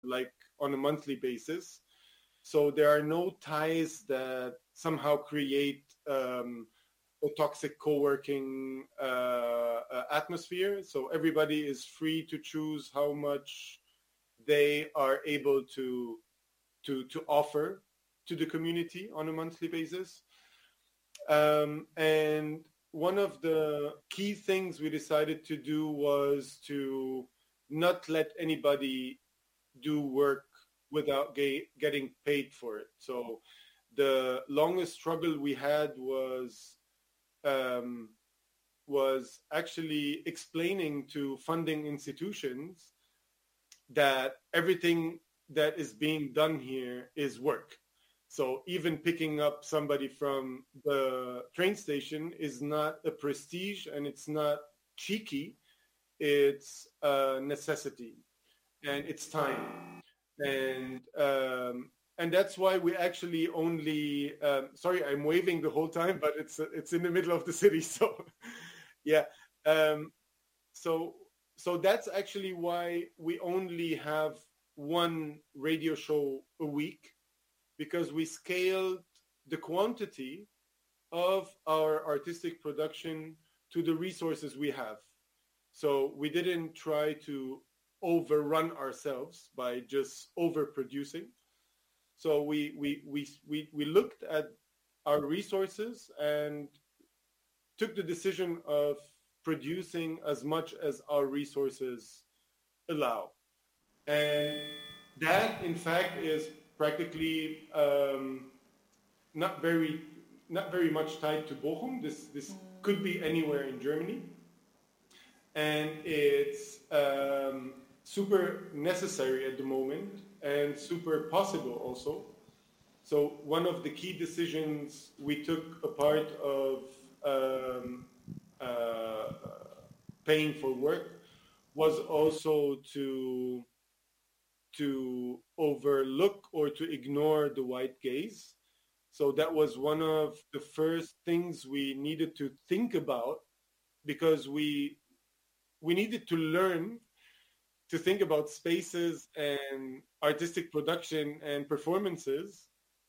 like on a monthly basis. So there are no ties that somehow create a toxic co-working atmosphere. So everybody is free to choose how much they are able to offer to the community on a monthly basis. And one of the key things we decided to do was to not let anybody do work without getting paid for it. So the longest struggle we had um, was actually explaining to funding institutions that everything that is being done here is work. So even picking up somebody from the train station is not a prestige and it's not cheeky. It's a necessity and it's time. And that's why we actually only sorry, I'm waving the whole time, but it's in the middle of the city. So yeah. Um, so so that's actually why we only have one radio show a week, because we scaled the quantity of our artistic production to the resources we have. So we didn't try to overrun ourselves by just overproducing. So we looked at our resources and took the decision of producing as much as our resources allow. And that, in fact, is practically not very not very much tied to Bochum. This could be anywhere in Germany, and it's super necessary at the moment and super possible also. So one of the key decisions we took a part of uh, paying for work was also to overlook or to ignore the white gaze. So that was one of the first things we needed to think about, because we needed to learn to think about spaces and artistic production and performances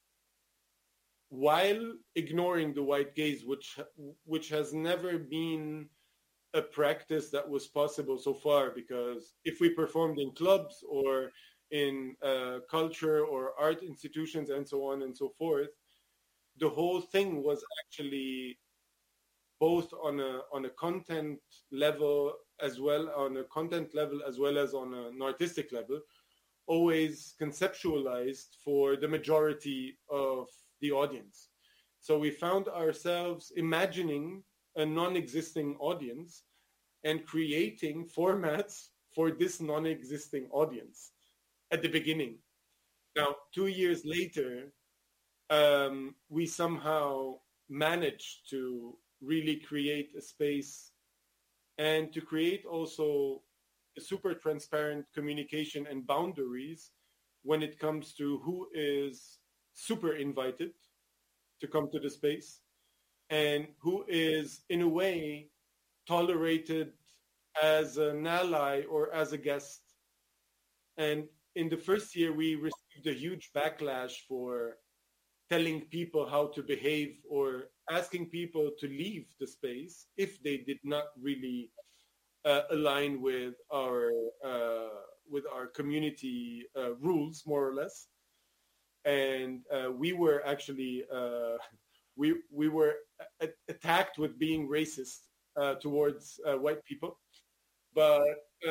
while ignoring the white gaze, which has never been a practice that was possible so far. Because if we performed in clubs or in culture or art institutions and so on and so forth, the whole thing was actually both on a content level as well as on an artistic level, always conceptualized for the majority of the audience. So we found ourselves imagining a non-existing audience and creating formats for this non-existing audience at the beginning. Now, 2 years later, we somehow managed to really create a space and to create also a super transparent communication and boundaries when it comes to who is super invited to come to the space and who is in a way tolerated as an ally or as a guest. And in the first year, we received a huge backlash for telling people how to behave or asking people to leave the space if they did not really align with our community rules, more or less. And we were actually we were attacked with being racist towards white people. But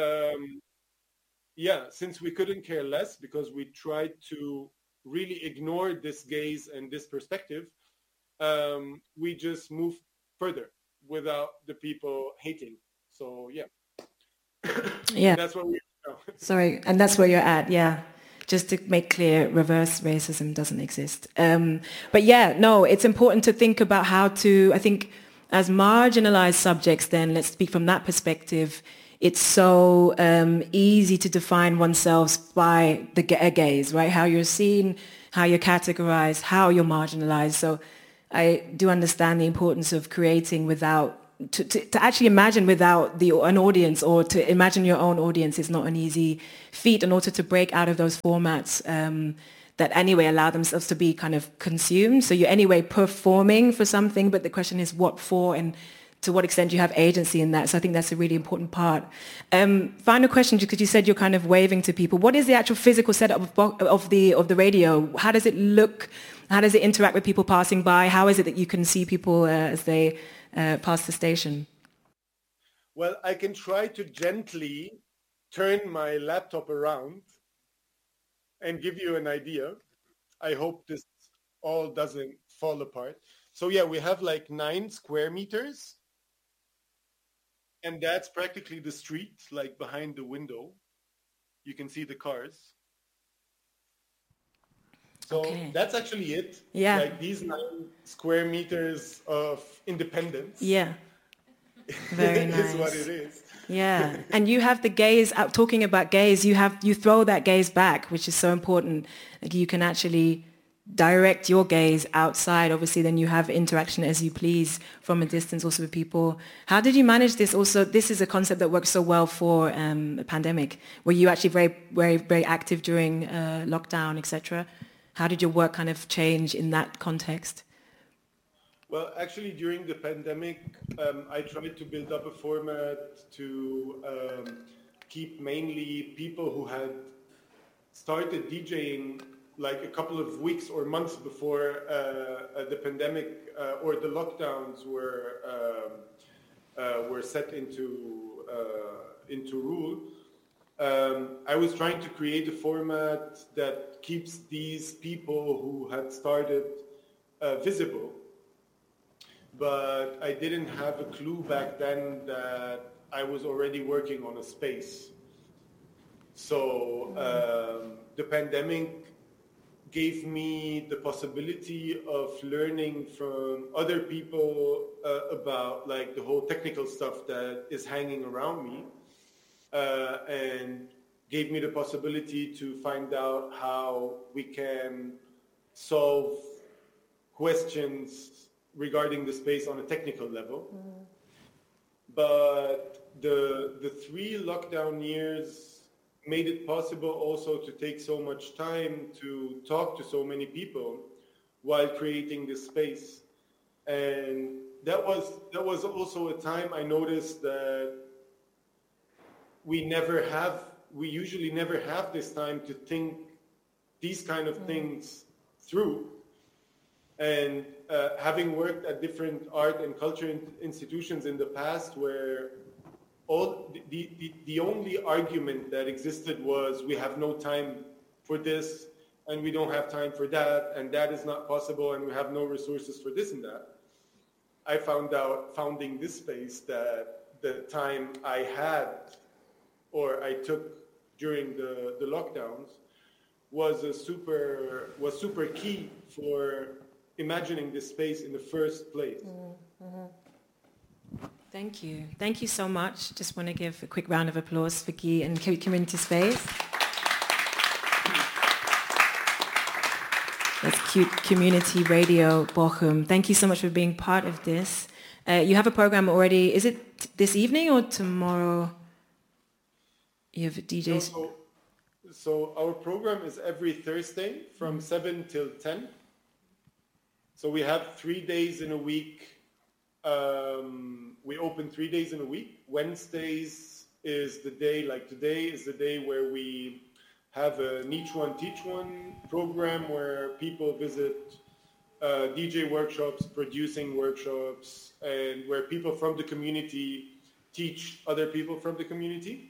yeah, since we couldn't care less because we tried to really ignore this gaze and this perspective, we just moved further without the people hating. So yeah, Yeah. and that's what we are now. Sorry, and that's where you're at, yeah. Just to make clear, reverse racism doesn't exist. But yeah, no, it's important to think about how to, I think, as marginalized subjects then, let's speak from that perspective, it's so easy to define oneself by the gaze, right? How you're seen, how you're categorized, how you're marginalized. So I do understand the importance of creating without to actually imagine without an audience, or to imagine your own audience, is not an easy feat, and also to break out of those formats that anyway allow themselves to be kind of consumed. So you're anyway performing for something, but the question is what for, and to what extent you have agency in that. So I think that's a really important part. Final question, because you said you're kind of waving to people. What is the actual physical setup of the radio? How does it look? How does it interact with people passing by? How is it that you can see people as they pass the station? Well, I can try to gently turn my laptop around and give you an idea. I hope this all doesn't fall apart. So yeah, we have like 9 square meters. And that's practically the street, like behind the window. You can see the cars. So that's actually it. Yeah. Like these 9 square meters of independence. Yeah. Very nice. Is what it is. Yeah. And you have the gaze, talking about gaze, you throw that gaze back, which is so important. Like you can actually direct your gaze outside. Obviously, then you have interaction as you please from a distance also with people. How did you manage this? Also, this is a concept that works so well for a pandemic. Were you actually very, very, very active during lockdown, etc.? How did your work kind of change in that context? Well, actually, during the pandemic, I tried to build up a format to keep mainly people who had started DJing like a couple of weeks or months before the pandemic or the lockdowns were set into rule. I was trying to create a format that keeps these people who had started visible, but I didn't have a clue back then that I was already working on a space. So the pandemic gave me the possibility of learning from other people about like the whole technical stuff that is hanging around me, and gave me the possibility to find out how we can solve questions regarding the space on a technical level. But the 3 lockdown years made it possible also to take so much time to talk to so many people while creating this space. And that was also a time I noticed that we usually never have this time to think these kind of things through. And having worked at different art and culture institutions in the past, where the only argument that existed was we have no time for this and we don't have time for that, and that is not possible, and we have no resources for this and that. I found out, founding this space, that the time I had or I took during the lockdowns was super key for imagining this space in the first place. Thank you. Thank you so much. Just want to give a quick round of applause for Guy and Community Space. That's Cute Community Radio Bochum. Thank you so much for being part of this. You have a program already. Is it this evening or tomorrow? You have DJs. So our program is every Thursday from 7 till 10. So we have 3 days in a week. We open 3 days in a week. Wednesdays is the day, like today is the day where we have a Each One Teach One program where people visit DJ workshops, producing workshops, and where people from the community teach other people from the community.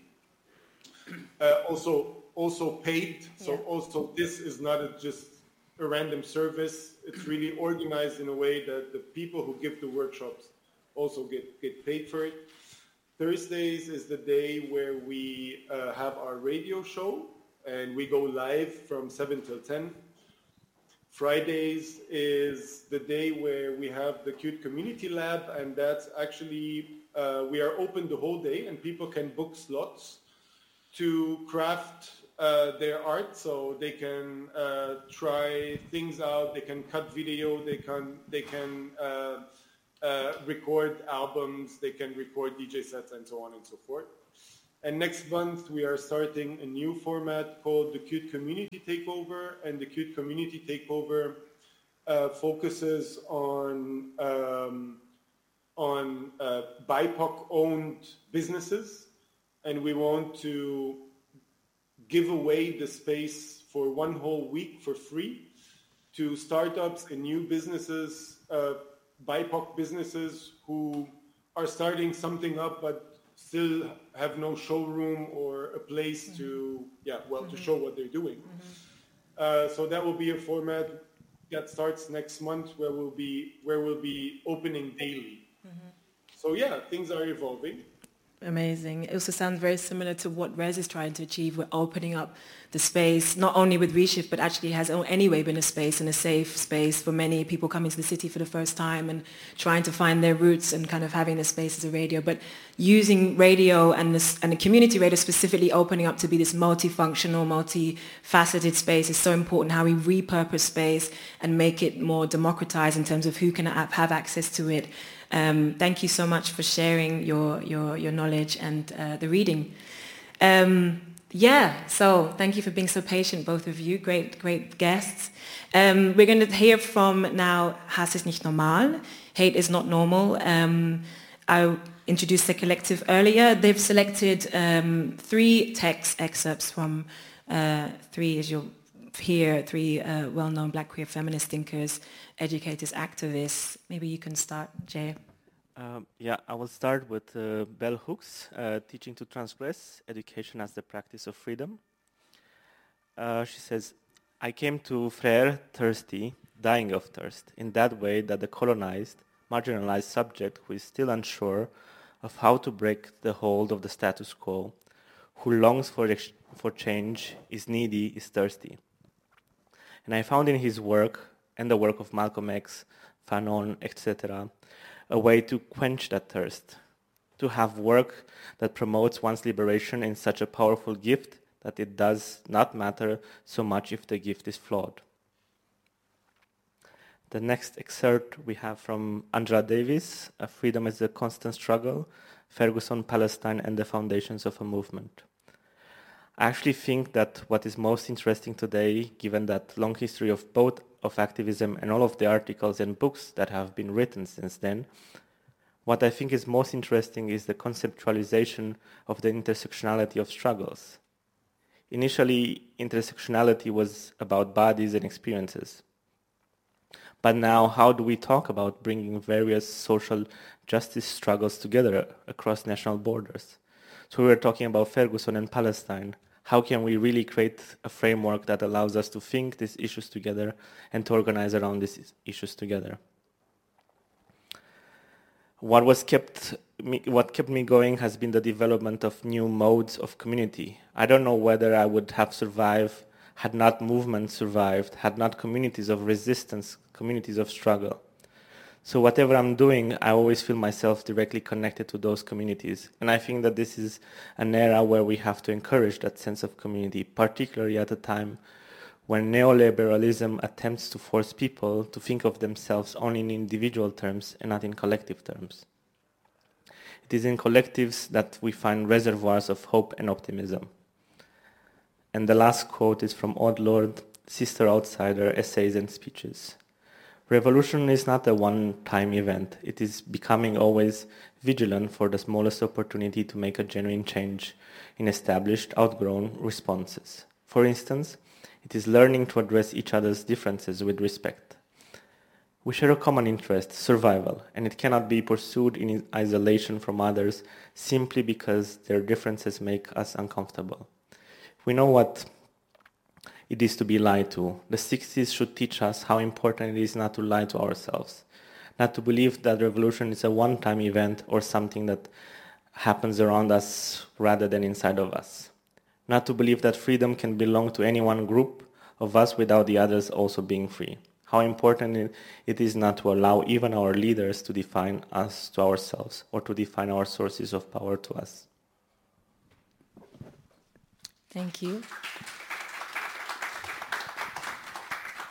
Also paid. So also this is not just a random service. It's really organized in a way that the people who give the workshops also get paid for it. Thursdays is the day where we have our radio show, and we go live from 7 till 10. Fridays is the day where we have the Cute Community Lab, and that's actually, we are open the whole day, and people can book slots to craft their art, so they can try things out, they can cut video, they can record albums, they can record DJ sets, and so on and so forth. And next month, we are starting a new format called the Qt Community Takeover. And the Qt Community Takeover focuses on BIPOC-owned businesses. And we want to give away the space for one whole week for free to startups and new businesses, BIPOC businesses who are starting something up but still have no showroom or a place to show what they're doing. So that will be a format that starts next month where we'll be opening daily. So yeah, things are evolving. Amazing. It also sounds very similar to what Rez is trying to achieve. We're opening up the space, not only with Reshift, but actually has anyway been a space and a safe space for many people coming to the city for the first time and trying to find their roots and kind of having the space as a radio. But using radio and the community radio specifically opening up to be this multifunctional, multifaceted space is so important, how we repurpose space and make it more democratized in terms of who can have access to it. Thank you so much for sharing your knowledge and the reading. So thank you for being so patient, both of you. Great guests. We're going to hear from now Hass ist nicht normal. Hate is not normal. I introduced the collective earlier. They've selected 3 text excerpts from 3, as you'll hear, 3 well-known black queer feminist thinkers, educators, activists. Maybe you can start, Jay. I will start with Bell Hooks, Teaching to Transgress, Education as the Practice of Freedom. She says, I came to Frere thirsty, dying of thirst, in that way that the colonized, marginalized subject who is still unsure of how to break the hold of the status quo, who longs for change, is needy, is thirsty. And I found in his work, and the work of Malcolm X, Fanon, etc., a way to quench that thirst, to have work that promotes one's liberation in such a powerful gift that it does not matter so much if the gift is flawed. The next excerpt we have from Andra Davis, Freedom is a Constant Struggle, Ferguson, Palestine, and the Foundations of a Movement. I actually think that what is most interesting today, given that long history of both of activism and all of the articles and books that have been written since then, what I think is most interesting is the conceptualization of the intersectionality of struggles. Initially, intersectionality was about bodies and experiences. But now, how do we talk about bringing various social justice struggles together across national borders? So we were talking about Ferguson and Palestine. How can we really create a framework that allows us to think these issues together and to organize around these issues together? What kept me going has been the development of new modes of community. I don't know whether I would have survived had not movements survived, had not communities of resistance, communities of struggle. So whatever I'm doing, I always feel myself directly connected to those communities. And I think that this is an era where we have to encourage that sense of community, particularly at a time when neoliberalism attempts to force people to think of themselves only in individual terms and not in collective terms. It is in collectives that we find reservoirs of hope and optimism. And the last quote is from Aude Lorde, Sister Outsider, Essays and Speeches. Revolution is not a one-time event. It is becoming always vigilant for the smallest opportunity to make a genuine change in established, outgrown responses. For instance, it is learning to address each other's differences with respect. We share a common interest, survival, and it cannot be pursued in isolation from others simply because their differences make us uncomfortable. We know what it is to be lied to. The 60s should teach us how important it is not to lie to ourselves, not to believe that revolution is a one-time event or something that happens around us rather than inside of us, not to believe that freedom can belong to any one group of us without the others also being free. How important it is not to allow even our leaders to define us to ourselves or to define our sources of power to us. Thank you.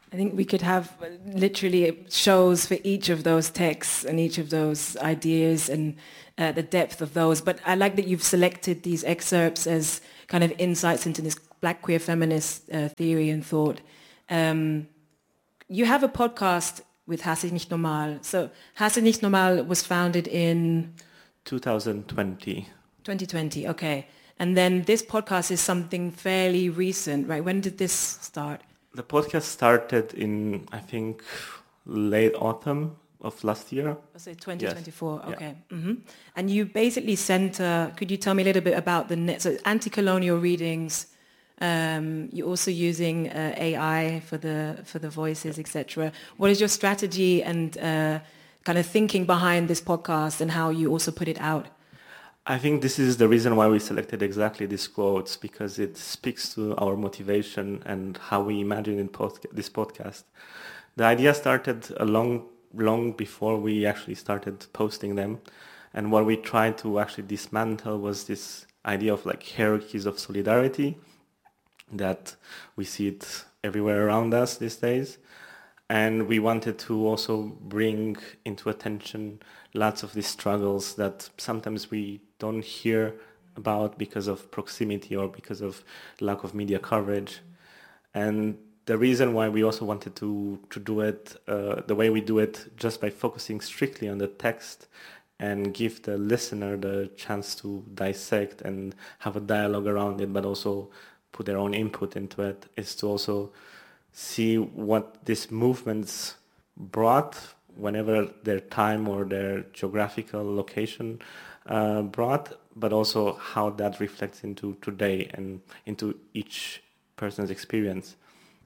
I think we could have literally shows for each of those texts and each of those ideas and the depth of those. But I like that you've selected these excerpts as kind of insights into this Black queer feminist theory and thought. You have a podcast with Hasse nicht normal. So Hasse nicht normal was founded in 2020. 2020, okay. And then this podcast is something fairly recent, right? When did this start? The podcast started in, I think, late autumn of last year. So 2024, yes. okay. Yeah. Mm-hmm. And you basically center, could you tell me a little bit about so anti-colonial readings, you're also using AI for the voices, etc. What is your strategy and kind of thinking behind this podcast and how you also put it out? I think this is the reason why we selected exactly these quotes, because it speaks to our motivation and how we imagine this podcast. The idea started long before we actually started posting them. And what we tried to actually dismantle was this idea of like hierarchies of solidarity, that we see it everywhere around us these days. And we wanted to also bring into attention lots of these struggles that sometimes we don't hear about because of proximity or because of lack of media coverage. And the reason why we also wanted to do it the way we do it, just by focusing strictly on the text and give the listener the chance to dissect and have a dialogue around it, but also put their own input into it, is to also see what these movements brought whenever their time or their geographical location brought, but also how that reflects into today and into each person's experience.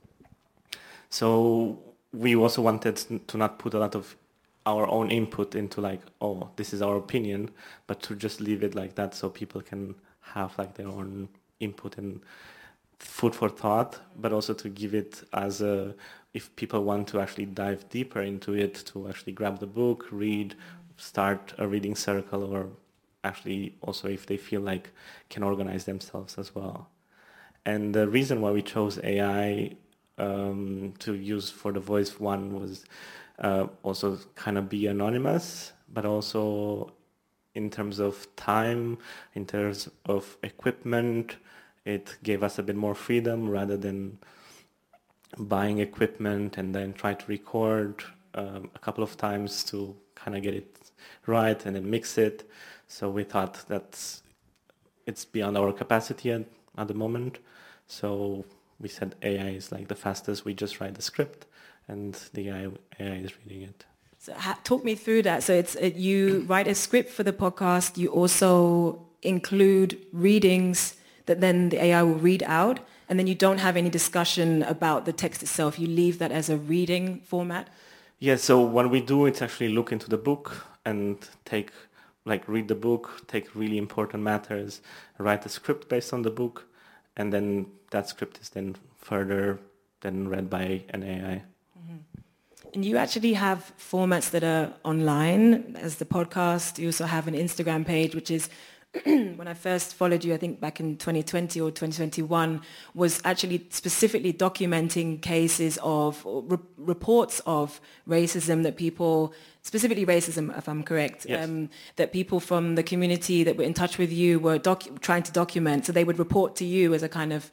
So we also wanted to not put a lot of our own input into like, oh, this is our opinion, but to just leave it like that so people can have like their own input and food for thought, but also to give it as a, if people want to actually dive deeper into it, to actually grab the book, read, start a reading circle, or actually also if they feel like can organize themselves as well. And the reason why we chose AI to use for the voice one was also kind of be anonymous, but also in terms of time, in terms of equipment, it gave us a bit more freedom rather than buying equipment and then try to record a couple of times to kind of get it right and then mix it. So we thought that it's beyond our capacity at the moment. So we said AI is like the fastest. We just write the script and the AI is reading it. So talk me through that. So it's you write a script for the podcast. You also include readings that then the AI will read out, and then you don't have any discussion about the text itself. You leave that as a reading format? Yeah, so what we do is actually look into the book and read the book, take really important matters, write a script based on the book, and then that script is then further then read by an AI. Mm-hmm. And you actually have formats that are online as the podcast. You also have an Instagram page, which is when I first followed you, I think back in 2020 or 2021, was actually specifically documenting cases of reports of racism that people, specifically racism, if I'm correct, yes. That people from the community that were in touch with you were trying to document. So they would report to you as a kind of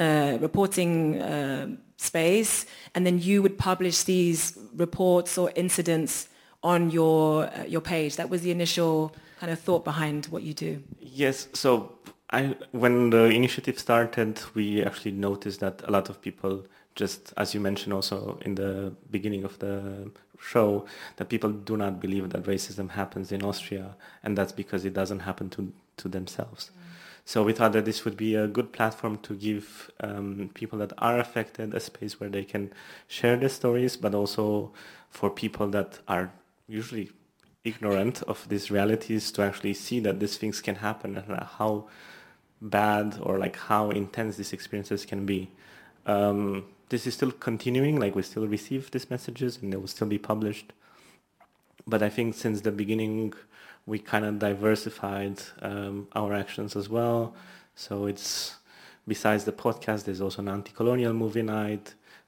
reporting space, and then you would publish these reports or incidents on your page. That was the initial kind of thought behind what you do. Yes, so when the initiative started, we actually noticed that a lot of people, just as you mentioned also in the beginning of the show, that people do not believe that racism happens in Austria, and that's because it doesn't happen to themselves. So we thought that this would be a good platform to give people that are affected a space where they can share their stories, but also for people that are usually ignorant of these realities to actually see that these things can happen and how bad or like how intense these experiences can be. This is still continuing, like we still receive these messages and they will still be published. But I think since the beginning, we kind of diversified our actions as well. So it's, besides the podcast, there's also an anti-colonial movie night.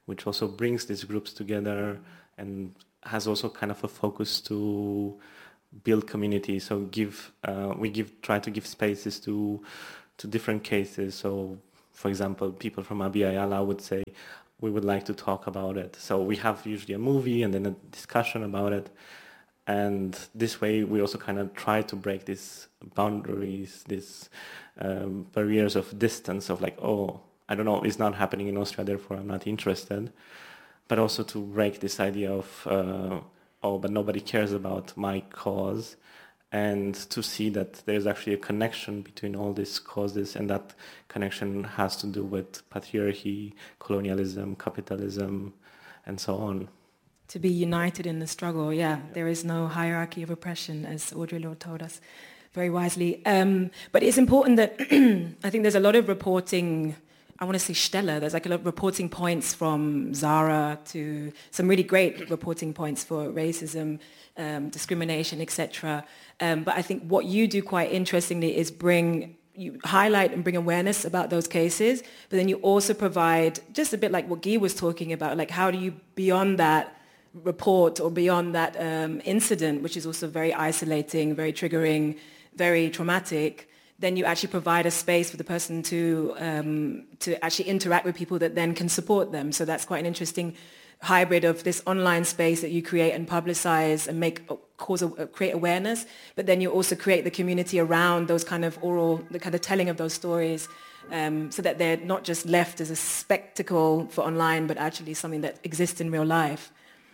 which also brings these groups together and has also kind of a focus to build community. So try to give spaces to different cases. So, for example, people from Abya Yala would say, we would like to talk about it. So we have usually a movie and then a discussion about it. And this way we also kind of try to break these boundaries, these barriers of distance of like, oh, I don't know, it's not happening in Austria, therefore I'm not interested. But also to break this idea of, oh, but nobody cares about my cause. And to see that there's actually a connection between all these causes, and that connection has to do with patriarchy, colonialism, capitalism, and so on. To be united in the struggle, yeah. There is no hierarchy of oppression, as Audre Lorde told us very wisely. But it's important that I think there's a lot of reporting, I want to say Stelle, there's like a lot of reporting points from Zara to some really great reporting points for racism, discrimination, etc. But I think what you do quite interestingly is you highlight and bring awareness about those cases, but then you also provide, just a bit like what Guy was talking about, like how do you, beyond that report or beyond that incident, which is also very isolating, very triggering, very traumatic, then you actually provide a space for the person to actually interact with people that then can support them. So that's quite an interesting hybrid of this online space that you create and publicize and create awareness, but then you also create the community around those kind of the kind of telling of those stories, so that they're not just left as a spectacle for online, but actually something that exists in real life.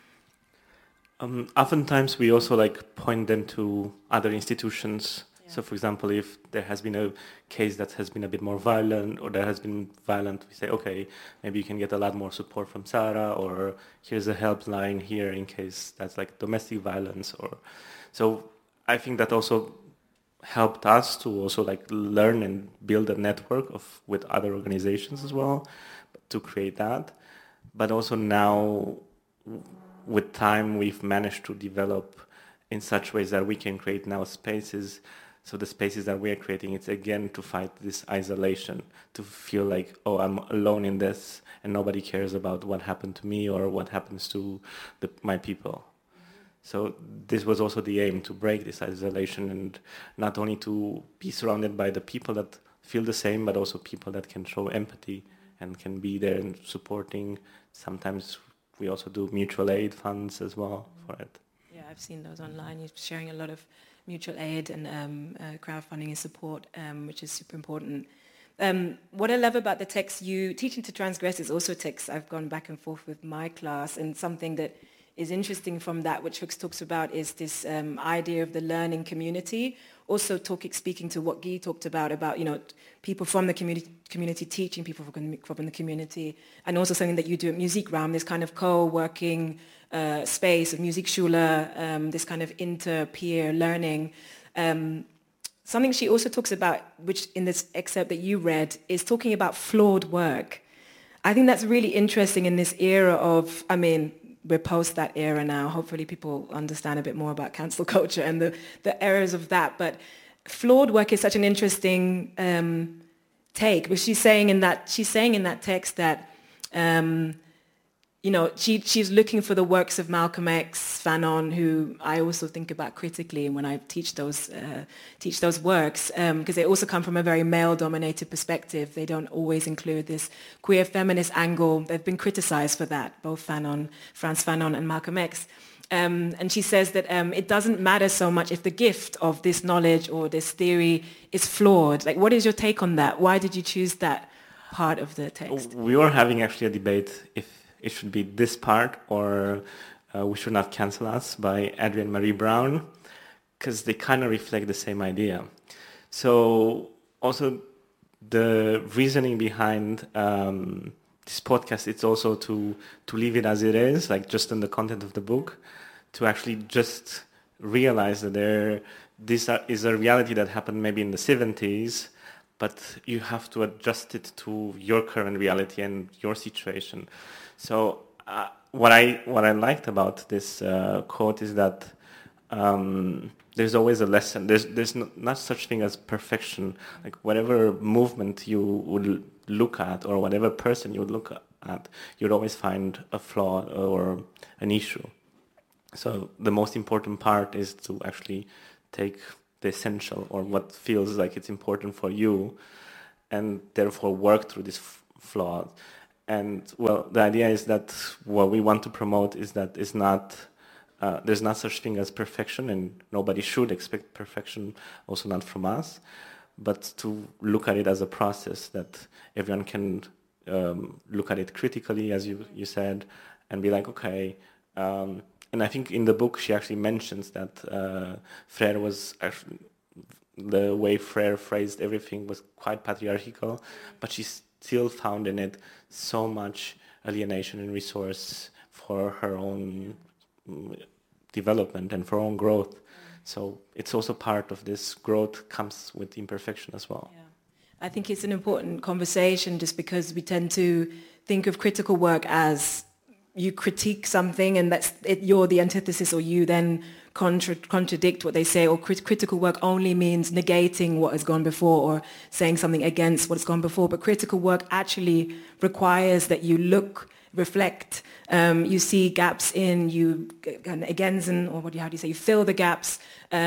Oftentimes we also like point them to other institutions. Yeah. So for example, if there has been a case that has been a bit more violent, or there has been violent, we say, okay, maybe you can get a lot more support from Sarah, or here's a helpline here in case that's like domestic violence. Or so I think that also helped us to also like learn and build a network with other organizations as well, to create that. But also now, with time, we've managed to develop in such ways that we can create now spaces. So the spaces that we're creating, it's again to fight this isolation, to feel like, oh, I'm alone in this and nobody cares about what happened to me or what happens to my people. Mm-hmm. So this was also the aim, to break this isolation and not only to be surrounded by the people that feel the same, but also people that can show empathy and can be there and supporting. Sometimes we also do mutual aid funds as well for it. Yeah, I've seen those online. You're sharing a lot of mutual aid and crowdfunding and support, which is super important. What I love about the text, Teaching to Transgress is also a text I've gone back and forth with my class, and something that is interesting from that, which Hooks talks about, is this idea of the learning community. Also speaking to what Guy talked about, people from the community teaching people from the community, and also something that you do at Muzikraum, this kind of co-working space of Musikschule, this kind of inter-peer learning. Something she also talks about, which in this excerpt that you read, is talking about flawed work. I think that's really interesting in this era of, we're post that era now. Hopefully people understand a bit more about cancel culture and the errors of that. But flawed work is such an interesting take. But she's saying in that text that she's looking for the works of Malcolm X, Fanon, who I also think about critically when I teach those works, because they also come from a very male-dominated perspective. They don't always include this queer feminist angle. They've been criticized for that, both Frantz Fanon and Malcolm X. And she says that it doesn't matter so much if the gift of this knowledge or this theory is flawed. Like, what is your take on that? Why did you choose that part of the text? We were having actually a debate if it should be this part or We Should Not Cancel Us by Adrienne Marie Brown, because they kind of reflect the same idea. So also the reasoning behind this podcast, it's also to leave it as it is, like just in the content of the book, to actually just realize that this is a reality that happened maybe in the 70s, but you have to adjust it to your current reality and your situation. So what I liked about this quote is that there's always a lesson. There's not such thing as perfection. Like whatever movement you would look at or whatever person you would look at, you'd always find a flaw or an issue. So the most important part is to actually take the essential or what feels like it's important for you and therefore work through these flaws. And well, the idea is that what we want to promote is that it's not, there's not such thing as perfection, and nobody should expect perfection, also not from us, but to look at it as a process that everyone can look at it critically, as you said, and be like, okay. And I think in the book she actually mentions that Freire was actually, the way Freire phrased everything was quite patriarchal, but she still found in it so much alienation and resource for her own development and for her own growth. So it's also part of this growth comes with imperfection as well. Yeah. I think it's an important conversation just because we tend to think of critical work as you critique something and that's it, you're the antithesis, or you then contradict what they say, or critical work only means negating what has gone before or saying something against what's gone before. But critical work actually requires that you look, reflect, you see gaps in, you ergänzen, or how do you say, you fill the gaps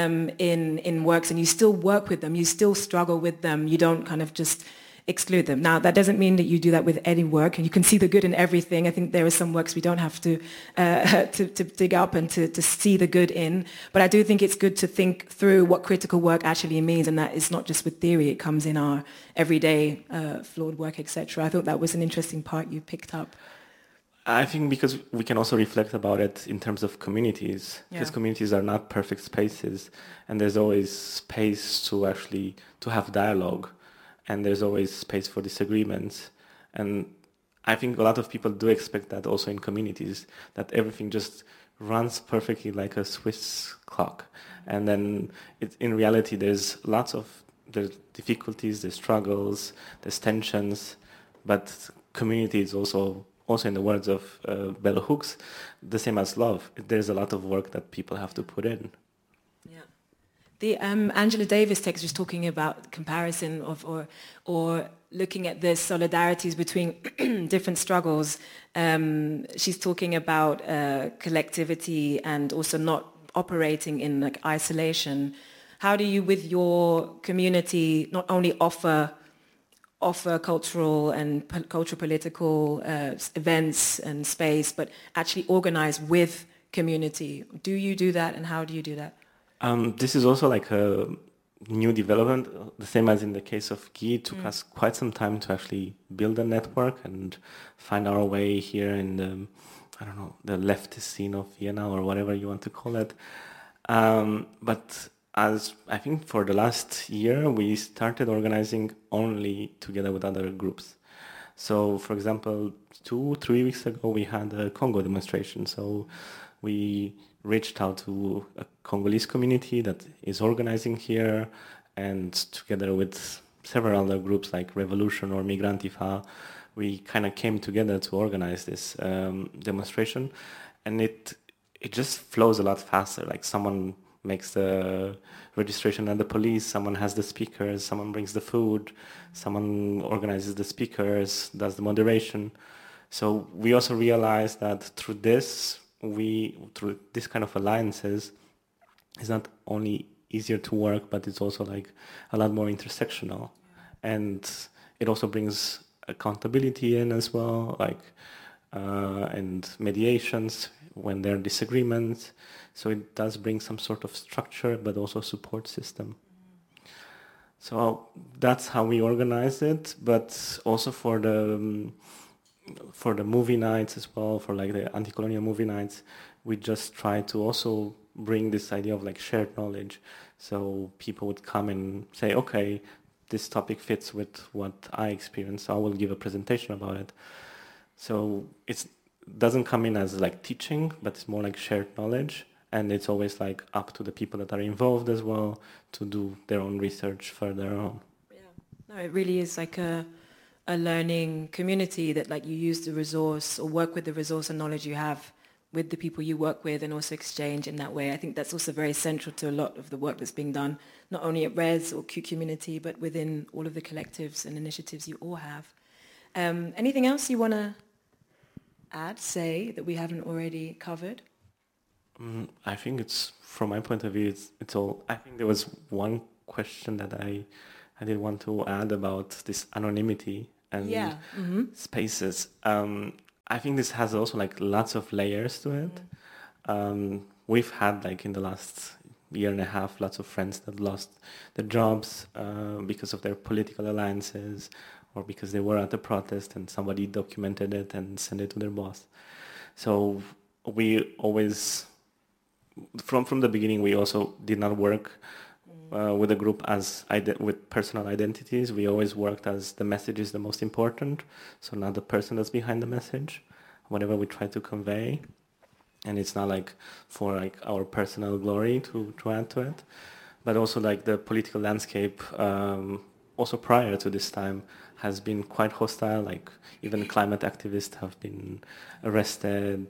in works, and you still work with them, you still struggle with them, you don't kind of just exclude them. Now, that doesn't mean that you do that with any work, and you can see the good in everything. I think there are some works we don't have to dig up and to see the good in, but I do think it's good to think through what critical work actually means, and that is not just with theory, it comes in our everyday flawed work, etc. I thought that was an interesting part you picked up. I think because we can also reflect about it in terms of communities, because communities are not perfect spaces, and there's always space to actually to have dialogue, and there's always space for disagreements. And I think a lot of people do expect that also in communities, that everything just runs perfectly like a Swiss clock. And then in reality, there's difficulties, there's struggles, there's tensions, but community is also in the words of Bell Hooks, the same as love. There's a lot of work that people have to put in. Yeah. The Angela Davis text was talking about comparison of or looking at the solidarities between different struggles. She's talking about collectivity and also not operating in like isolation. How do you, with your community, not only offer cultural and cultural political events and space, but actually organize with community? Do you do that, and how do you do that? This is also like a new development, the same as in the case of Guy. It took us quite some time to actually build a network and find our way here in the, the leftist scene of Vienna or whatever you want to call it. But as I think for the last year, we started organizing only together with other groups. So, for example, 2-3 weeks ago, we had a Congo demonstration. So we reached out to a Congolese community that is organizing here, and together with several other groups like Revolution or Migrantifa, we kind of came together to organize this demonstration. And it just flows a lot faster. Like someone makes the registration at the police, someone has the speakers, someone brings the food, someone organizes the speakers, does the moderation. So we also realized that through this kind of alliances, it's not only easier to work, but it's also like a lot more intersectional. And it also brings accountability in as well, like and mediations when there are disagreements. So it does bring some sort of structure, but also support system. So that's how we organize it, but also for the movie nights as well, for like the anti-colonial movie nights, we just try to also bring this idea of like shared knowledge. So people would come and say, okay, this topic fits with what I experience, so I will give a presentation about it. So it doesn't come in as like teaching, but it's more like shared knowledge. And it's always like up to the people that are involved as well to do their own research further on. Yeah, no, it really is like a learning community that like you use the resource or work with the resource and knowledge you have with the people you work with, and also exchange in that way. I think that's also very central to a lot of the work that's being done, not only at RES or Q Community, but within all of the collectives and initiatives you all have. Anything else you want to add, say, that we haven't already covered? I think it's, from my point of view, it's all. I think there was one question that I did want to add about this anonymity and spaces. I think this has also like lots of layers to it. We've had like in the last year and a half lots of friends that lost their jobs because of their political alliances, or because they were at a protest and somebody documented it and sent it to their boss. So we always, from the beginning, we also did not work with a group as with personal identities. We always worked as the message is the most important, so not the person that's behind the message, whatever we try to convey. And it's not like for like our personal glory to add to it, but also like the political landscape also prior to this time has been quite hostile. Like even climate activists have been arrested.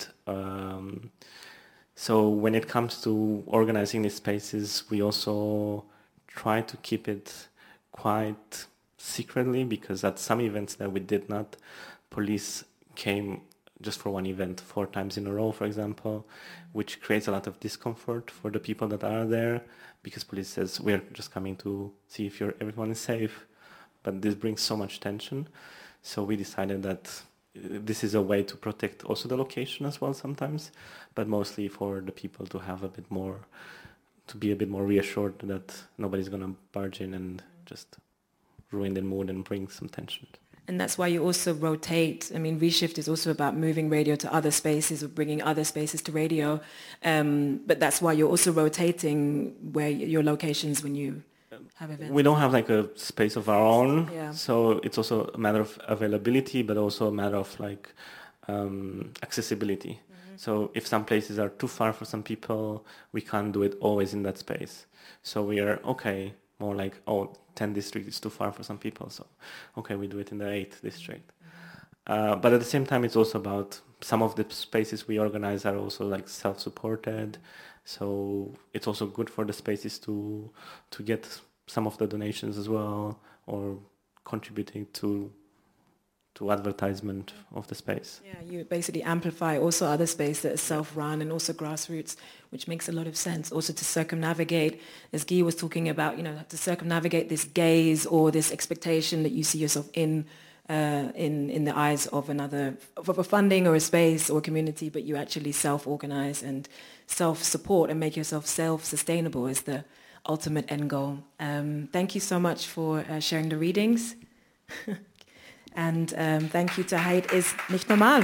So when it comes to organizing these spaces, we also try to keep it quite secretly, because at some events that we did not, police came just for one event 4 times in a row, for example, which creates a lot of discomfort for the people that are there, because police says, we're just coming to see if everyone is safe. But this brings so much tension. So we decided that this is a way to protect also the location as well sometimes, but mostly for the people to have a bit more, to be a bit more reassured that nobody's going to barge in and just ruin their mood and bring some tension. And that's why you also rotate. I mean, Reshift is also about moving radio to other spaces or bringing other spaces to radio. But that's why you're also rotating where your locations when you have events. We don't have like a space of our own. Yeah. So it's also a matter of availability, but also a matter of like accessibility. So if some places are too far for some people, we can't do it always in that space. So we are, okay, more like, 10 district is too far for some people, so okay, we do it in the 8th district. But at the same time, it's also about some of the spaces we organize are also like self-supported, so it's also good for the spaces to get some of the donations as well, or contributing to advertisement of the space. Yeah, you basically amplify also other space that is self-run and also grassroots, which makes a lot of sense. Also to circumnavigate, as Guy was talking about, to circumnavigate this gaze or this expectation that you see yourself in the eyes of of a funding or a space or a community, but you actually self-organize and self-support and make yourself self-sustainable is the ultimate end goal. Thank you so much for sharing the readings. And thank you to Heid is nicht normal.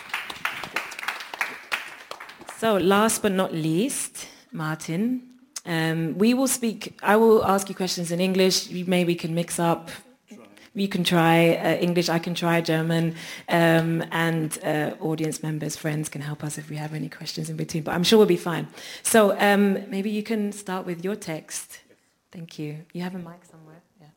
So last but not least, Martin, I will ask you questions in English. Maybe we can mix up. You can try English, I can try German, and audience members, friends can help us if we have any questions in between, but I'm sure we'll be fine. So maybe you can start with your text. Thank you. You have a mic somewhere? Yeah.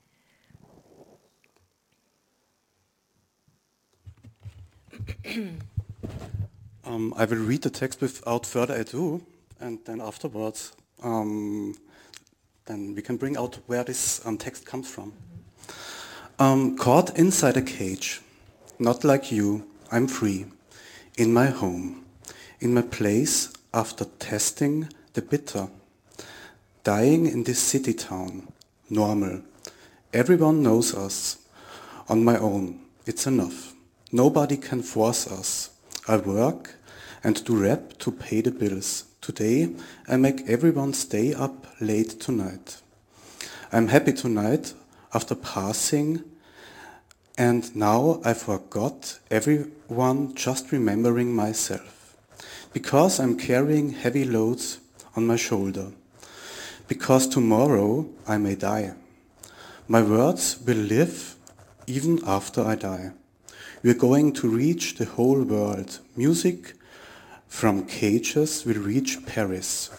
I will read the text without further ado, and then afterwards, then we can bring out where this text comes from. Caught inside a cage, not like you, I'm free, in my home, in my place after testing the bitter, dying in this city town, normal, everyone knows us, on my own, it's enough, nobody can force us, I work and do rap to pay the bills, today I make everyone stay up late tonight, I'm happy tonight, after passing, and now I forgot everyone, just remembering myself. Because I'm carrying heavy loads on my shoulder. Because tomorrow I may die. My words will live even after I die. We're going to reach the whole world. Music from cages will reach Paris.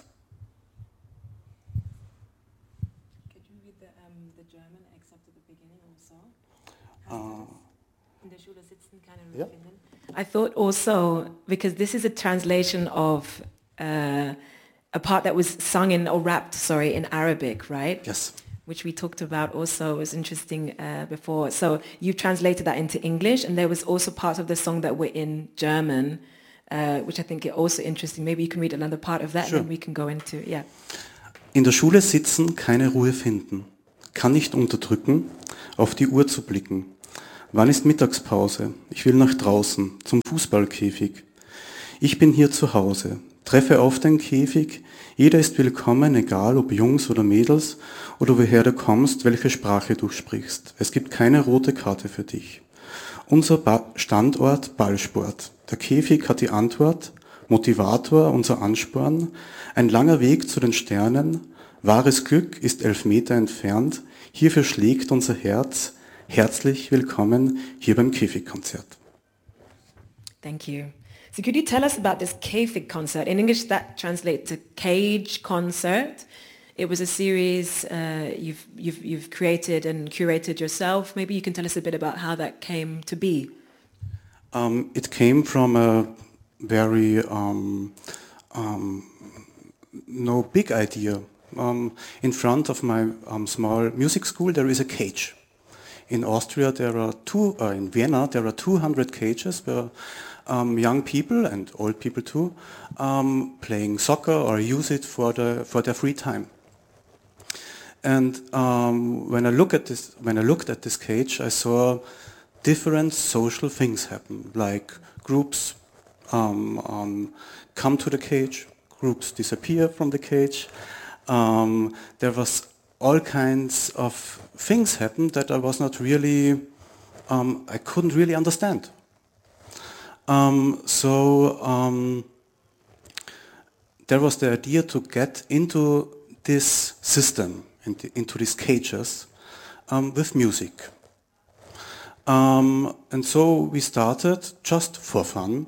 Yeah. I thought also, because this is a translation of a part that was sung in, or rapped, in Arabic, right? Yes. which we talked about also, was interesting before. So you translated that into English, and there was also parts of the song that were in German, which I think are also interesting. Maybe you can read another part of that, Sure. and then we can go into, yeah. In der Schule sitzen, keine Ruhe finden. Kann nicht unterdrücken, auf die Uhr zu blicken. Wann ist Mittagspause? Ich will nach draußen, zum Fußballkäfig. Ich bin hier zu Hause, treffe auf den Käfig. Jeder ist willkommen, egal ob Jungs oder Mädels oder woher du kommst, welche Sprache du sprichst. Es gibt keine rote Karte für dich. Unser Standort Ballsport. Der Käfig hat die Antwort, Motivator, unser Ansporn. Ein langer Weg zu den Sternen. Wahres Glück ist 11 Meter entfernt. Hierfür schlägt unser Herz. Herzlich willkommen hier beim Käfig-Konzert. Thank you. So could you tell us about this Käfig concert? In English that translates to Cage Concert. It was a series you've created and curated yourself. Maybe you can tell us a bit about how that came to be. It came from a very no big idea. In front of my small music school there is a cage. In Austria there are in Vienna there are 200 cages where young people and old people too playing soccer or use it for their free time. And when I looked at this cage, I saw different social things happen, like groups come to the cage, groups disappear from the cage. There was all kinds of things happen that I was not really, I couldn't really understand. So there was the idea to get into this system, into these cages, with music. And so we started just for fun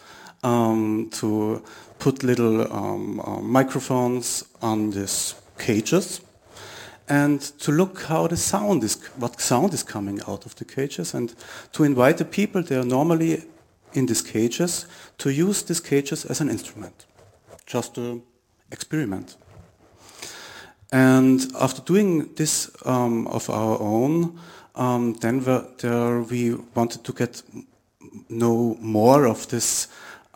to put little microphones on these cages and to look how the sound is, what sound is coming out of the cages, and to invite the people that are normally in these cages to use these cages as an instrument, just to experiment. And after doing this of our own, then we wanted to know more of this,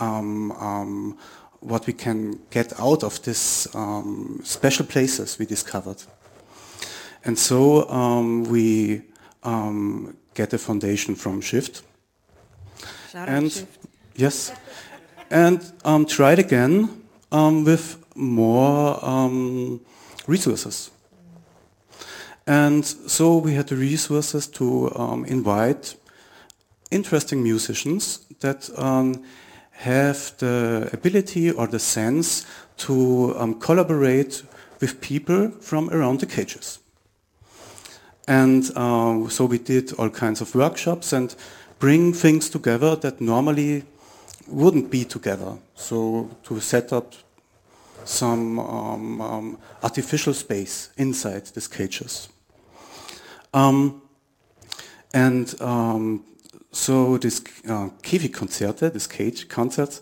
what we can get out of this special places we discovered. And so we get a foundation from Shift. And yes, and tried again with more resources. And so we had the resources to invite interesting musicians that have the ability or the sense to collaborate with people from around the cages. And so we did all kinds of workshops and bring things together that normally wouldn't be together. So to set up some artificial space inside these cages. So this Käfig-Konzerte, this cage concerts,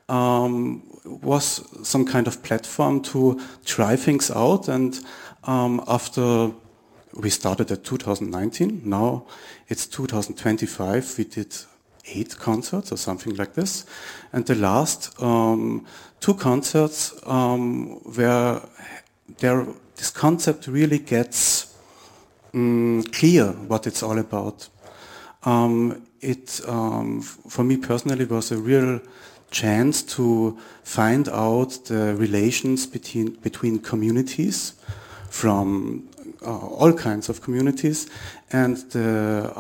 was some kind of platform to try things out. And after we started at 2019, now it's 2025, we did 8 concerts or something like this. And the last 2 concerts where this concept really gets clear what it's all about. It, for me personally, was a real chance to find out the relations between communities, from all kinds of communities, and the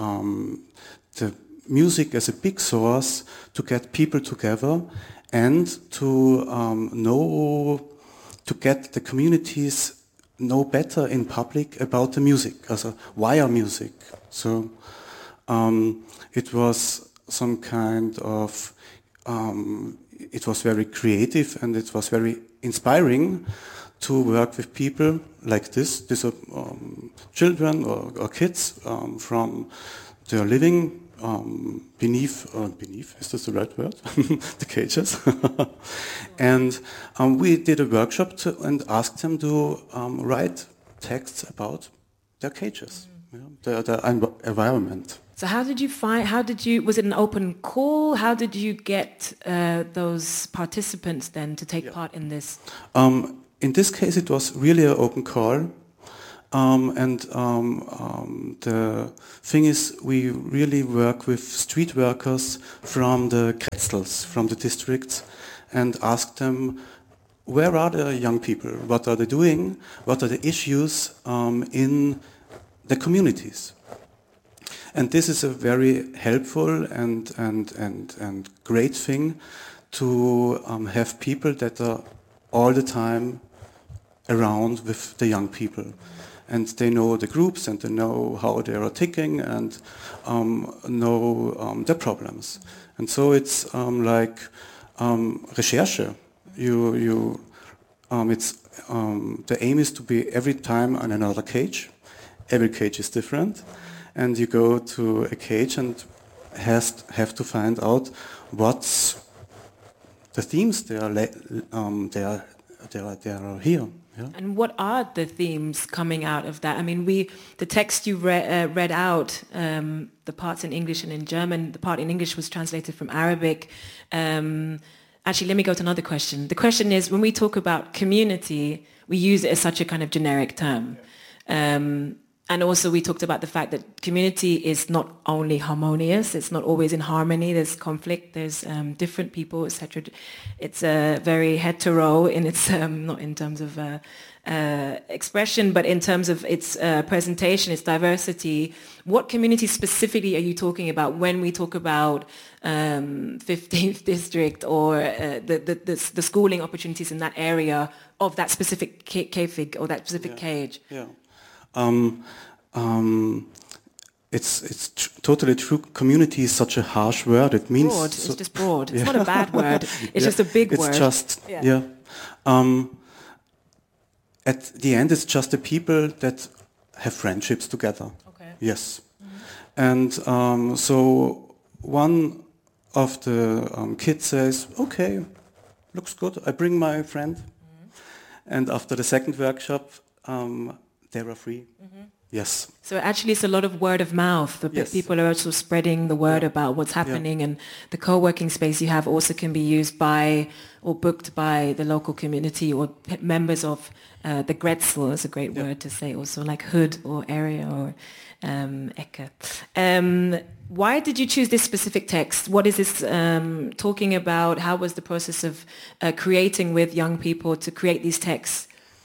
music as a big source to get people together and to get the communities know better in public about the music, also why music. So it was some kind of, it was very creative and it was very inspiring to work with people like this. These are children or kids from, they are living beneath, is this the right word? The cages. And we did a workshop and asked them to write texts about their cages, their environment. So was it an open call? How did you get those participants then to take part in this? In this case, it was really an open call. The thing is, we really work with street workers from the Kretzels, from the districts, and ask them, where are the young people? What are they doing? What are the issues in the communities? And this is a very helpful and great thing to have people that are all the time around with the young people. And they know the groups and they know how they are ticking and know their problems. And so it's like Recherche. The aim is to be every time on another cage. Every cage is different. And you go to a cage and have to find out what's the themes they are here. Yeah. And what are the themes coming out of that? I mean, the text you read out, the parts in English and in German, the part in English was translated from Arabic. Actually, let me go to another question. The question is, when we talk about community, we use it as such a kind of generic term. And also we talked about the fact that community is not only harmonious, it's not always in harmony, there's conflict, there's different people, etc. It's very hetero in its, not in terms of expression, but in terms of its presentation, its diversity. What community specifically are you talking about when we talk about 15th district or the schooling opportunities in that area of that specific kefig or that specific cage? Yeah. It's totally true. Community is such a harsh word. It means broad. It's just broad. It's not a bad word. It's just a big word. It's just at the end, it's just the people that have friendships together. Okay. Yes, and so one of the kids says, "Okay, looks good. I bring my friend," and after the second workshop. They were free. Yes. So actually it's a lot of word of mouth. People are also spreading the word about what's happening, and the co-working space you have also can be used by or booked by the local community or members of the Grätzl is a great word to say also, like hood or area or Ecke. Why did you choose this specific text? What is this talking about? How was the process of creating with young people to create these texts?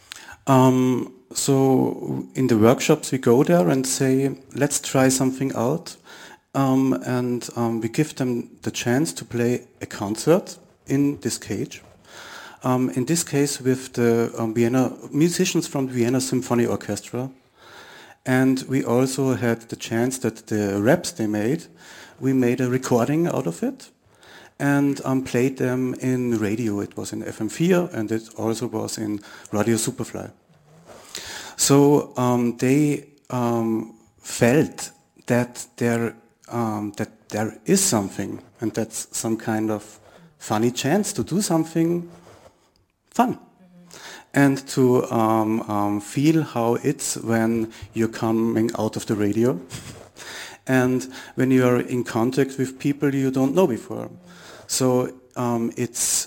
So in the workshops we go there and say, let's try something out. And we give them the chance to play a concert in this cage. In this case with the Vienna musicians from the Vienna Symphony Orchestra. And we also had the chance that the raps they made, we made a recording out of it and played them in radio. It was in FM4 and it also was in Radio Superfly. So they felt that there is something, and that's some kind of funny chance to do something fun, and to feel how it's when you're coming out of the radio, and when you are in contact with people you don't know before. So it's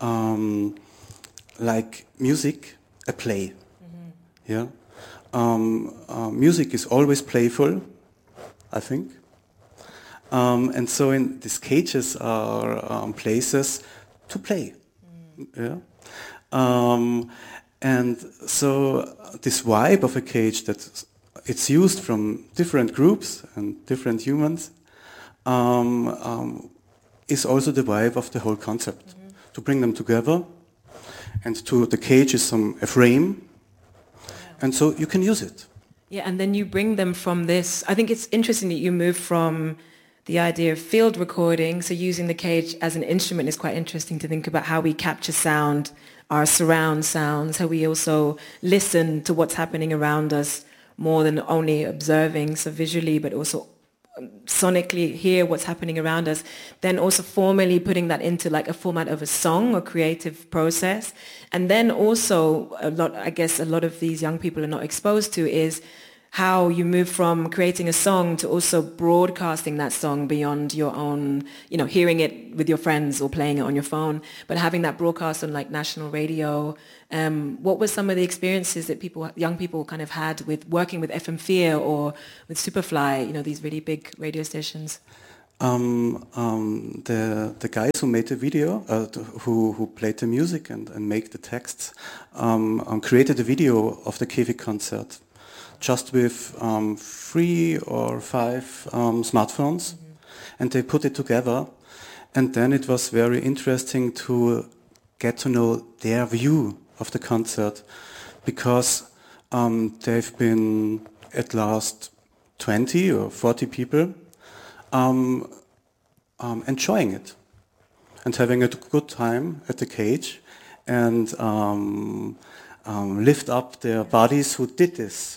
like music, a play. Yeah, music is always playful, I think, and so in these cages are places to play. Yeah, and so this vibe of a cage that it's used from different groups and different humans is also the vibe of the whole concept. To bring them together, and to the cage is a frame. And so you can use it. Yeah, and then you bring them from this. I think it's interesting that you move from the idea of field recording, so using the cage as an instrument is quite interesting to think about how we capture sound, our surround sounds, how we also listen to what's happening around us more than only observing, so visually, but also sonically hear what's happening around us, then also formally putting that into like a format of a song or creative process. And then also a lot of these young people are not exposed to is how you move from creating a song to also broadcasting that song beyond your own, hearing it with your friends or playing it on your phone, but having that broadcast on like national radio. What were some of the experiences that young people kind of had with working with FM4 or with Superfly, these really big radio stations? The guys who made the video, who played the music and make the texts, created a video of the KEFIK concert, just with 3 or 5 smartphones, and they put it together. And then it was very interesting to get to know their view of the concert, because they've been at last 20 or 40 people enjoying it and having a good time at the cage, and lift up their bodies who did this.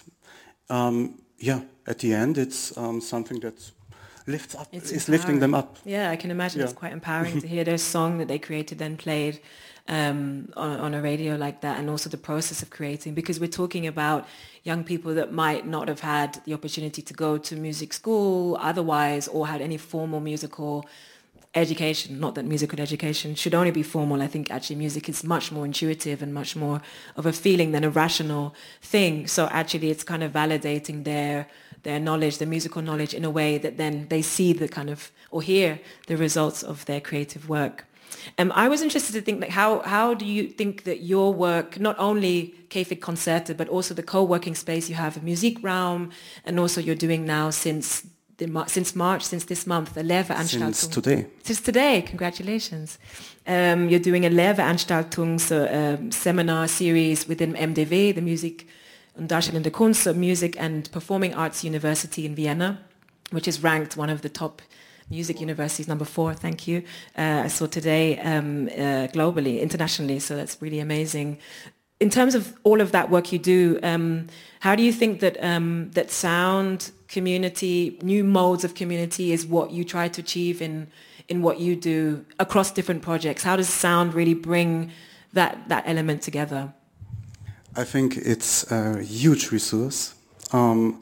At the end, it's something that lifts up, is lifting them up. Yeah, I can imagine it's quite empowering to hear their song that they created then played on a radio like that, and also the process of creating, because we're talking about young people that might not have had the opportunity to go to music school otherwise, or had any formal musical education. Not that musical education should only be formal. I think actually music is much more intuitive and much more of a feeling than a rational thing. So actually it's kind of validating their knowledge, their musical knowledge, in a way that then they see the kind of, or hear the results of their creative work. I was interested to think, like, how do you think that your work, not only KEFIK Concerten, but also the co-working space you have, Musikraum, and also you're doing now since March, since this month, a Lehrveranstaltung. Since today, congratulations. You're doing a Lehrveranstaltung, so a seminar series within MDW, the Musik- und Darstellende Kunst, so Music and Performing Arts University in Vienna, which is ranked one of the top music universities, number 4, thank you. I saw today globally, internationally, so that's really amazing. In terms of all of that work you do, how do you think that that sound community, new modes of community, is what you try to achieve in what you do across different projects? How does sound really bring that element together? I think it's a huge resource, and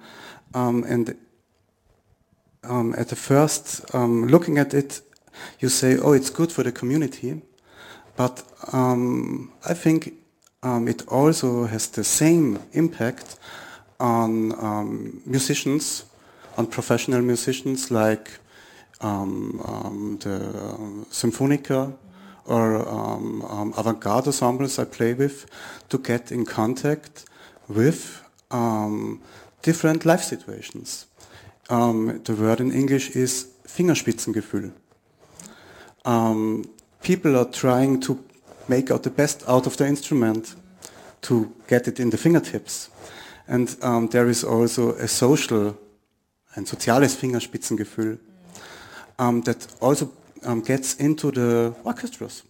at the first looking at it, you say, oh, it's good for the community, but I think it also has the same impact on musicians, on professional musicians like the Symphonica or avant-garde ensembles I play with, to get in contact with different life situations. The word in English is Fingerspitzengefühl. People are trying to make out the best out of the instrument to get it in the fingertips. And there is also a social, ein soziales Fingerspitzengefühl that also gets into the orchestras.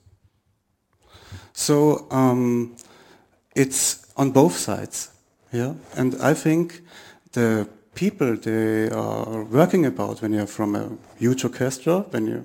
So it's on both sides, yeah. And I think the people they are working about, when you're from a huge orchestra, when you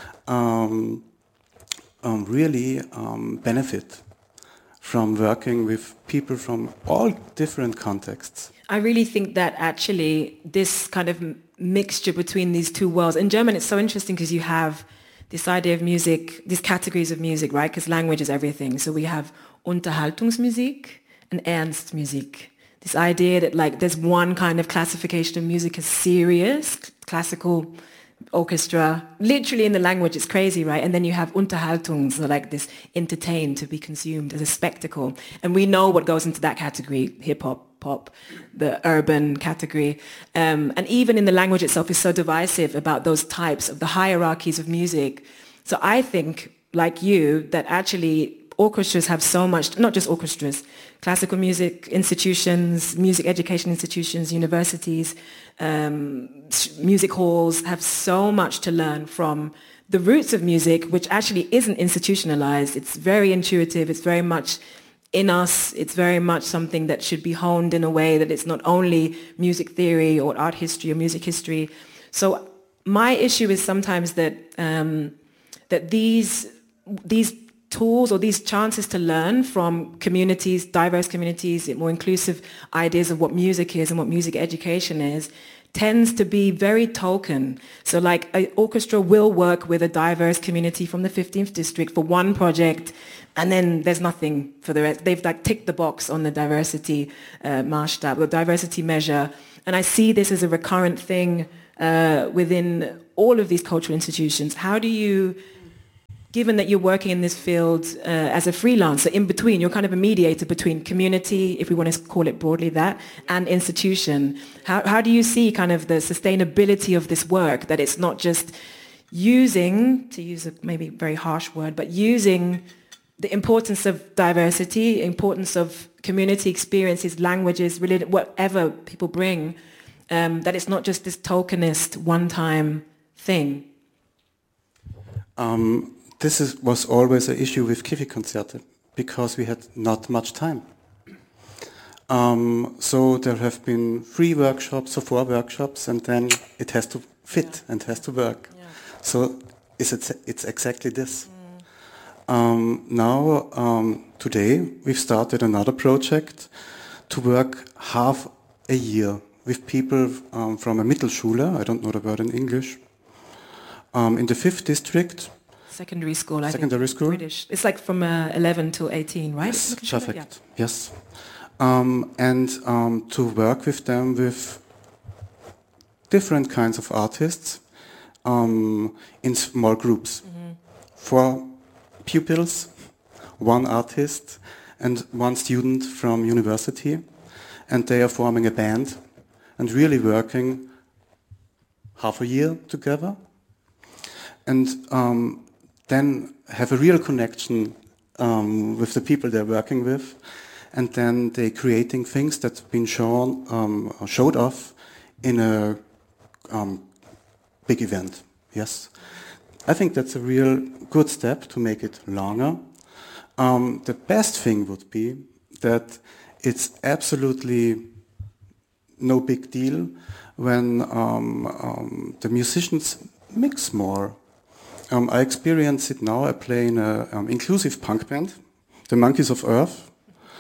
really benefit from working with people from all different contexts. I really think that actually this kind of mixture between these two worlds, in German it's so interesting because you have this idea of music, these categories of music, right? Because language is everything. So we have Unterhaltungsmusik and Ernstmusik. This idea that like there's one kind of classification of music as serious, classical orchestra, literally in the language it's crazy, right? And then you have Unterhaltung, so like this entertain, to be consumed as a spectacle. And we know what goes into that category, hip-hop, pop, the urban category. And even in the language itself is so divisive about those types of the hierarchies of music. So I think, like you, that actually orchestras have so much, not just orchestras, classical music institutions, music education institutions, universities, music halls have so much to learn from the roots of music, which actually isn't institutionalized. It's very intuitive. It's very much in us. It's very much something that should be honed in a way that it's not only music theory or art history or music history. So my issue is sometimes that that these tools or these chances to learn from communities, diverse communities, more inclusive ideas of what music is and what music education is, tends to be very token. So like an orchestra will work with a diverse community from the 15th district for one project, and then there's nothing for the rest. They've like ticked the box on the diversity Maßstab, the diversity measure. And I see this as a recurrent thing within all of these cultural institutions. How do you, given that you're working in this field as a freelancer, in between, you're kind of a mediator between community, if we want to call it broadly that, and institution. How do you see kind of the sustainability of this work, that it's not just using, to use a maybe very harsh word, but using the importance of diversity, importance of community experiences, languages, religion, whatever people bring, that it's not just this tokenist, one-time thing? This was always an issue with Kiwi-Konzerte, because we had not much time. So there have been 3 workshops or 4 workshops, and then it has to fit and has to work. Yeah. So it's exactly this. Now, today, we've started another project to work half a year with people from a Mittelschule, I don't know the word in English, in the 5th district. Secondary school, I Secondary think. school. British. It's like from 11 to 18, right? Yes, perfect. Yeah. Yes. And to work with them with different kinds of artists in small groups. 4 pupils, 1 artist, and 1 student from university. And they are forming a band and really working half a year together. And then have a real connection with the people they're working with, and then they're creating things that's been showed off in a big event. Yes, I think that's a real good step to make it longer. The best thing would be that it's absolutely no big deal when the musicians mix more. I experience it now. I play in an inclusive punk band, the Monkeys of Earth.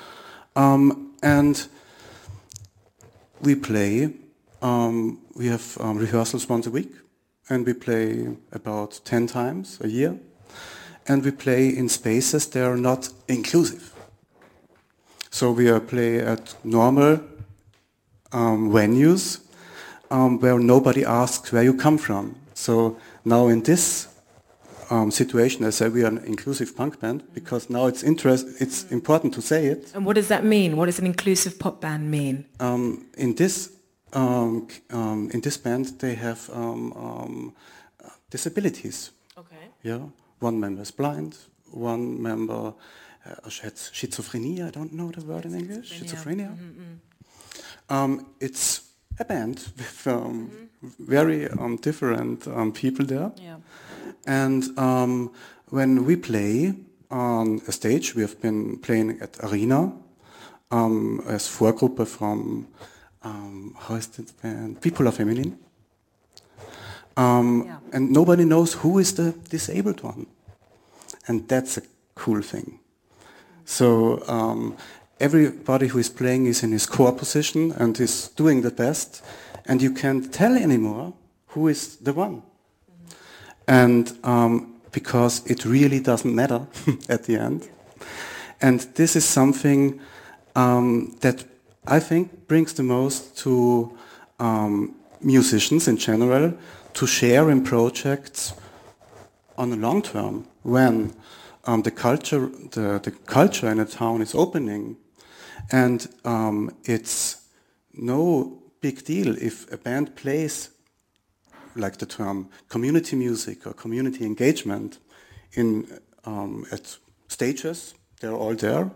And we play, we have rehearsals once a week, and we play about 10 times a year. And we play in spaces that are not inclusive. So we play at normal venues where nobody asks where you come from. So now in this situation, I say we are an inclusive punk band because now it's important to say it. And what does that mean? What does an inclusive pop band mean? In this band, they have disabilities. Okay. Yeah, 1 member is blind. 1 member has schizophrenia. I don't know the word in English. Schizophrenia. It's a band with very different people there. Yeah. And when we play on a stage, we have been playing at Arena as Vorgruppe from, how is the band? People Are Feminine. And nobody knows who is the disabled one. And that's a cool thing. So everybody who is playing is in his core position and is doing the best, and you can't tell anymore who is the one. And because it really doesn't matter at the end. And this is something that I think brings the most to musicians in general to share in projects on the long term when the culture in a town is opening. And it's no big deal if a band plays, like the term community music or community engagement, at stages. They're all there.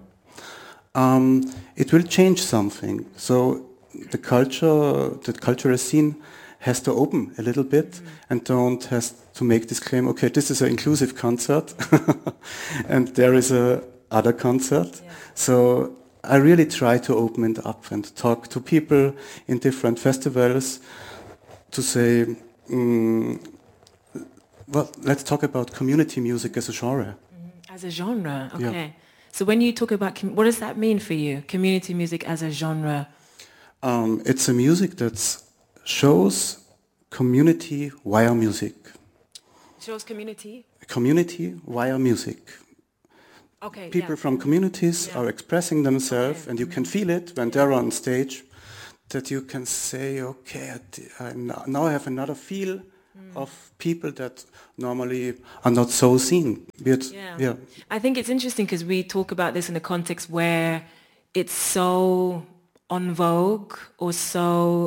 It will change something. So the cultural scene has to open a little bit and don't has to make this claim, okay, this is an inclusive concert and there is a other concert. Yeah. So I really try to open it up and talk to people in different festivals to say, well, let's talk about community music as a genre. As a genre, okay. Yeah. So when you talk about, what does that mean for you? Community music as a genre? It's a music that shows community via music. Shows community? Community via music. Okay. People from communities are expressing themselves, and you can feel it when they're on stage, that you can say, okay, now I have another feel of people that normally are not so seen. I think it's interesting because we talk about this in a context where it's so en vogue or so...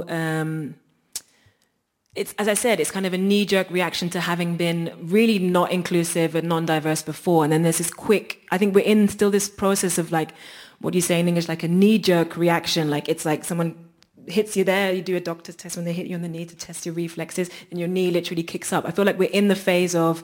it's, as I said, it's kind of a knee-jerk reaction to having been really not inclusive and non-diverse before. And then there's this quick, I think we're in still this process of like, what do you say in English, like a knee-jerk reaction. Like it's like someone hits you there, you do a doctor's test when they hit you on the knee to test your reflexes, and your knee literally kicks up. I feel like we're in the phase of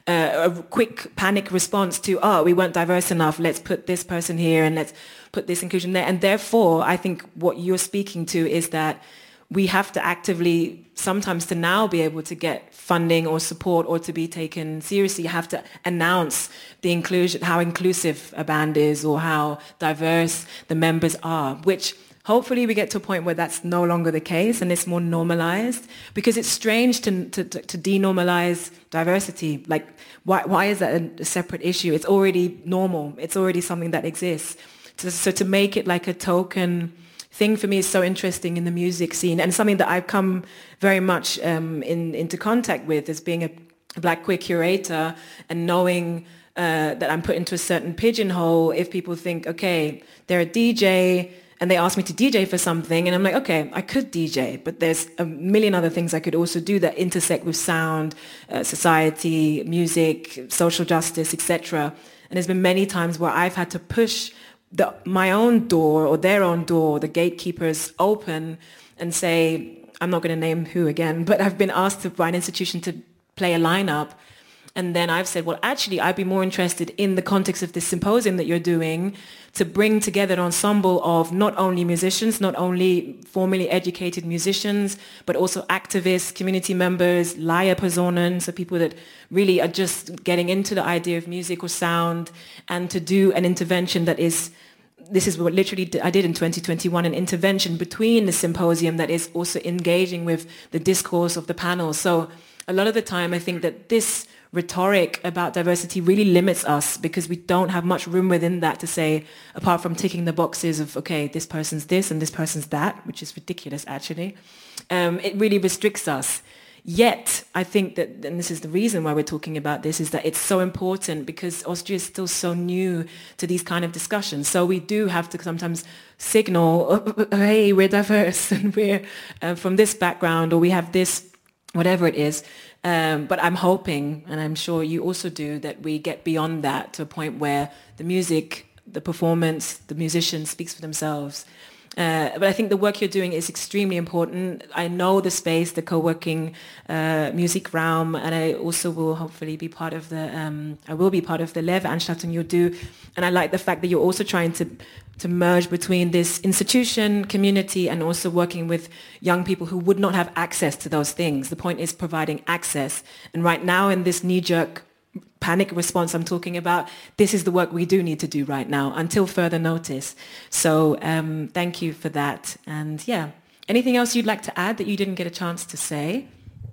a quick panic response to, we weren't diverse enough, let's put this person here and let's put this inclusion there. And therefore, I think what you're speaking to is that we have to actively, sometimes to now be able to get funding or support or to be taken seriously, you have to announce the inclusion, how inclusive a band is or how diverse the members are, which hopefully we get to a point where that's no longer the case and it's more normalized, because it's strange to denormalize diversity. Like, why is that a separate issue? It's already normal. It's already something that exists. So to make it like a token thing for me is so interesting in the music scene, and something that I've come very much into contact with as being a Black queer curator, and knowing that I'm put into a certain pigeonhole if people think, okay, they're a DJ and they ask me to DJ for something, and I'm like, okay, I could DJ, but there's a million other things I could also do that intersect with sound, society, music, social justice, etc. And there's been many times where I've had to push my own door or their own door, the gatekeepers, open and say, I'm not going to name who again, but I've been asked by an institution to play a lineup. And then I've said, well, actually, I'd be more interested in the context of this symposium that you're doing to bring together an ensemble of not only musicians, not only formally educated musicians, but also activists, community members, Leihpersonen, so people that really are just getting into the idea of music or sound, and to do an intervention that is, this is what literally I did in 2021, an intervention between the symposium that is also engaging with the discourse of the panel. So a lot of the time I think that this rhetoric about diversity really limits us, because we don't have much room within that to say, apart from ticking the boxes of, okay, this person's this and this person's that, which is ridiculous actually. It really restricts us. Yet, I think that, and this is the reason why we're talking about this, is that it's so important because Austria is still so new to these kind of discussions. So we do have to sometimes signal, hey, we're diverse and we're from this background, or we have this, whatever it is. But I'm hoping, and I'm sure you also do, that we get beyond that to a point where the music, the performance, the musician speaks for themselves. But I think the work you're doing is extremely important. I know the space, the co-working music realm, and I also will hopefully be part of the, I will be part of the Lehrveranstaltung you do. And I like the fact that you're also trying to merge between this institution, community, and also working with young people who would not have access to those things. The point is providing access. And right now in this knee-jerk panic response I'm talking about, this is the work we do need to do right now until further notice. So thank you for that. And yeah, anything else you'd like to add that you didn't get a chance to say?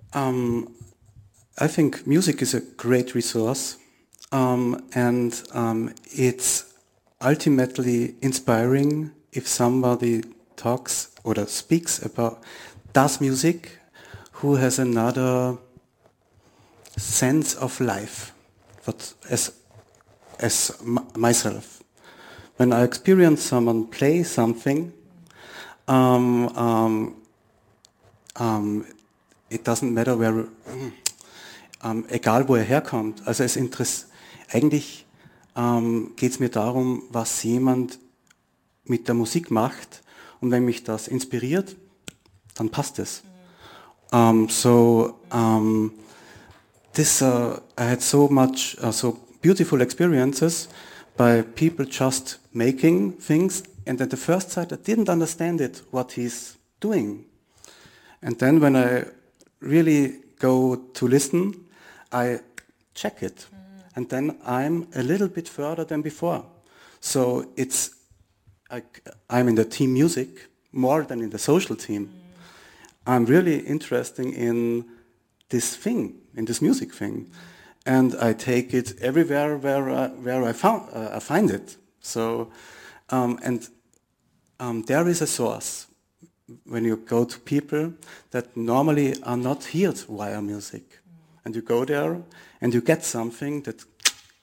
I think music is a great resource, and it's ultimately inspiring if somebody talks or speaks about does music, who has another sense of life, but as myself. When I experience someone play something, it doesn't matter where, egal wo herkommt. Also eigentlich geht es mir darum, was jemand mit der Musik macht, und wenn mich das inspiriert, dann passt es. I had so much, so beautiful experiences by people just making things, and at the first sight I didn't understand it, what he's doing. And then when I really go to listen, I check it. and then I'm a little bit further than before. So I'm in the team music more than in the social team. I'm really interested in this thing, in this music thing, and I take it everywhere where I find it. So, there is a source when you go to people that normally are not heard via music, and you go there and you get something that